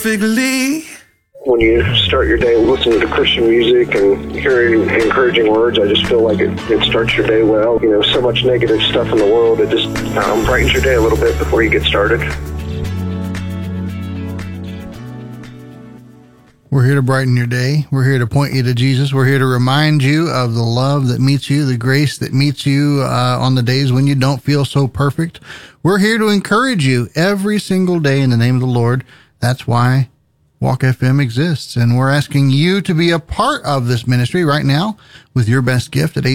Figly. When you start your day listening to Christian music and hearing encouraging words, I just feel like it starts your day well. You know, so much negative stuff in the world, it just brightens your day a little bit before you get started. We're here to brighten your day. We're here to point you to Jesus. We're here to remind you of the love that meets you, the grace that meets you on the days when you don't feel so perfect. We're here to encourage you every single day in the name of the Lord. That's why Walk FM exists, and we're asking you to be a part of this ministry right now with your best gift at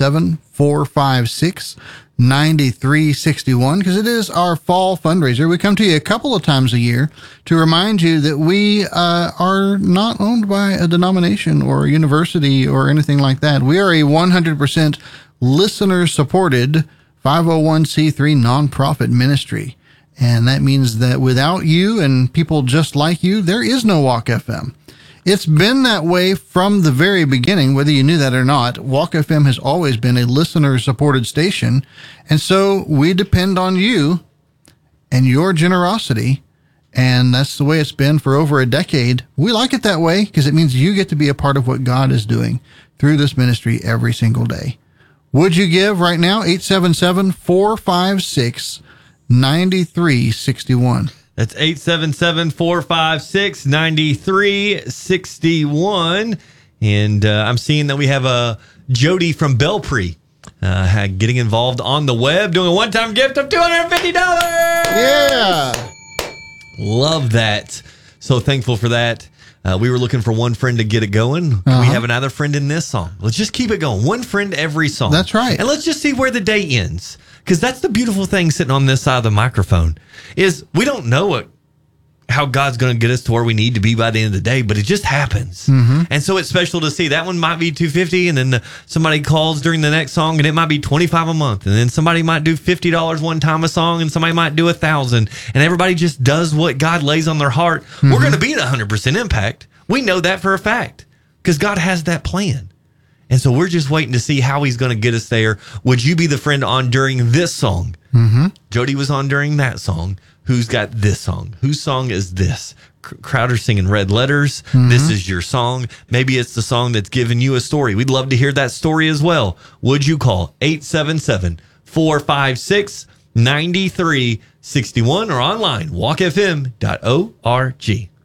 877-456-9361, because it is our fall fundraiser. We come to you a couple of times a year to remind you that we are not owned by a denomination or a university or anything like that. We are a 100% listener-supported 501c3 nonprofit ministry. And that means that without you and people just like you, there is no Walk FM. It's been that way from the very beginning, whether you knew that or not. Walk FM has always been a listener-supported station. And so we depend on you and your generosity. And that's the way it's been for over a decade. We like it that way because it means you get to be a part of what God is doing through this ministry every single day. Would you give right now? 877-456-9361. That's 877-456-9361. And I'm seeing that we have Jody from Belpre getting involved on the web, doing a one-time gift of $250. Yeah. Love that. So thankful for that. We were looking for one friend to get it going. We have another friend in this song. Let's just keep it going. One friend every song. That's right. And let's just see where the day ends. Because that's the beautiful thing sitting on this side of the microphone is we don't know how God's going to get us to where we need to be by the end of the day, but it just happens. Mm-hmm. And so it's special to see. That one might be $250, and then somebody calls during the next song, and it might be $25 a month. And then somebody might do $50 one time a song, and somebody might do $1,000. And everybody just does what God lays on their heart. Mm-hmm. We're going to be at 100% impact. We know that for a fact because God has that plan. And so we're just waiting to see how he's going to get us there. Would you be the friend on during this song? Mm-hmm. Jody was on during that song. Who's got this song? Whose song is this? Crowder singing Red Letters. Mm-hmm. This is your song. Maybe it's the song that's giving you a story. We'd love to hear that story as well. Would you call 877-456-9361 or online, walkfm.org.